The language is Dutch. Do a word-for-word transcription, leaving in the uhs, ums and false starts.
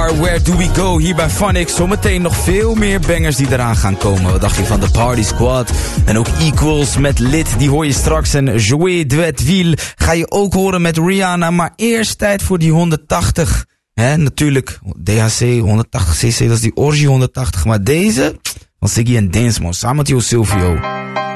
Star, Where Do We Go, hier bij Phonics. Zometeen nog veel meer bangers die eraan gaan komen. Wat dacht je van de Party Squad? En ook Equals met Lid, die hoor je straks. En Jouer Duet Ville ga je ook horen met Rihanna. Maar eerst tijd voor die honderdtachtig. Hè, natuurlijk, D H C, honderdtachtig cc, dat is die Orgy honderdtachtig. Maar deze, van Siggy en Densmore, samen met Jo Silvio.